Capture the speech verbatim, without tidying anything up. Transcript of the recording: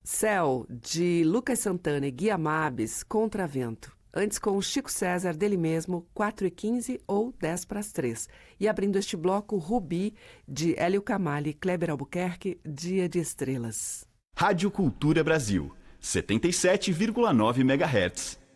Céu, de Lucas Santana e Guia Mabes, Contravento. Antes com o Chico César, dele mesmo, quatro e quinze ou dez para as três. E abrindo este bloco, Rubi, de Hélio Camali e Kleber Albuquerque, Dia de Estrelas. Rádio Cultura Brasil, setenta e sete vírgula nove megahertz.